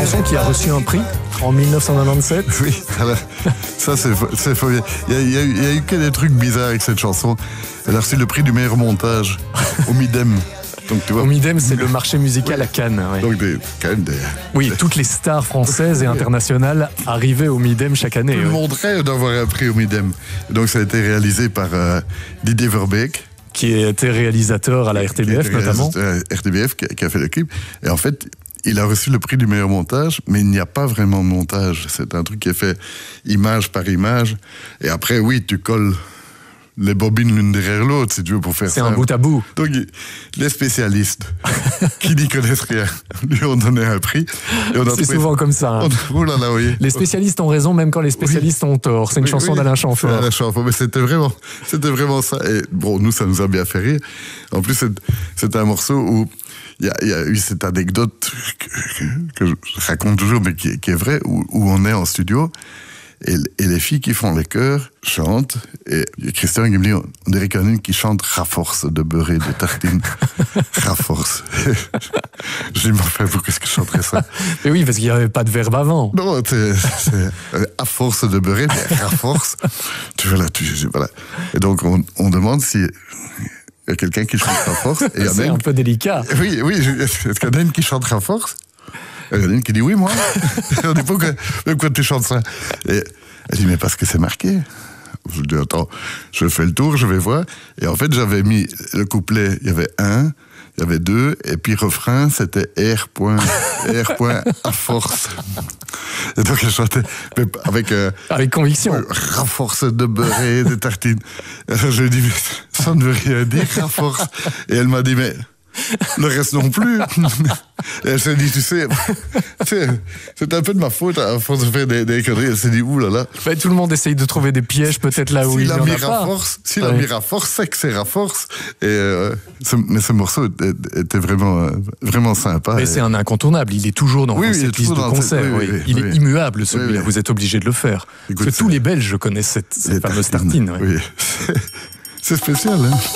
chanson qui a reçu un prix en 1997. Oui, alors, ça c'est faux. Il y a eu que des trucs bizarres avec cette chanson. Elle a reçu le prix du meilleur montage au Midem. Donc, tu vois, Au Midem, c'est le marché musical à Cannes. Ouais. donc quand même Oui, toutes les stars françaises et internationales arrivaient au Midem chaque année. tout le monde rêve d'avoir un prix au Midem. Donc ça a été réalisé par Didier Verbeek, Qui était réalisateur à la RTBF notamment. RTBF qui a fait le clip. Et en fait, il a reçu le prix du meilleur montage, mais il n'y a pas vraiment de montage. C'est un truc qui est fait image par image. Et après, oui, tu colles les bobines l'une derrière l'autre, si tu veux, pour faire ça. C'est un bout à bout. Donc, les spécialistes qui n'y connaissent rien lui ont donné un prix. Et on a C'est trouvé- souvent comme ça. Hein. Oh là là, oui. Les spécialistes ont raison, même quand les spécialistes ont tort. C'est une chanson d'Alain Chamfort. Alain Chamfort, mais c'était vraiment ça. Et bon, nous, ça nous a bien fait rire. En plus, c'est un morceau où il y a eu cette anecdote que je raconte toujours, mais qui est vraie, où on est en studio. Et les filles qui font les chœurs chantent. Et Christian qui me dit, on dirait qu'il y en a une qui chante Raforce de beurre et de tartine. Raforce. Je dis, mais enfin, pourquoi est-ce que je chanterais ça? Et oui, parce qu'il n'y avait pas de verbe avant. Non, c'est à force de beurrer, mais à force. Voilà. Et donc, on demande si il y a quelqu'un qui chante à force. Et il y en a C'est une- un peu délicat. Oui, est-ce qu'il y en a une qui chante à force? Il y en a une qui dit oui, moi. On dit pourquoi tu chantes ça? Et elle dit, mais parce que c'est marqué. Je dis, attends, je fais le tour, je vais voir. Et en fait, j'avais mis le couplet, il y avait 1, il y avait 2, et puis refrain, c'était R. à force. Et donc, elle chantait mais Avec conviction. à force de beurrer, de tartines. Et alors, je lui ai dit, mais ça ne veut rien dire, à force. Et elle m'a dit, mais le reste non plus. Et elle s'est dit, tu sais, c'est un peu de ma faute à force de faire des conneries. Elle s'est dit, oulala. Ben, tout le monde essaye de trouver des pièges, peut-être là où il n'y en a pas. Si la mire à force, c'est que c'est à force. Mais ce morceau était vraiment sympa. Mais c'est un incontournable. Il est toujours dans Oui, il est cette liste toujours de dans concerts. cette- Oui. oui, Il oui. est immuable, celui-là. Oui. Vous êtes obligé de le faire. Écoute, Parce que tous les Belges connaissent cette fameuse tartine. Oui. C'est spécial, hein.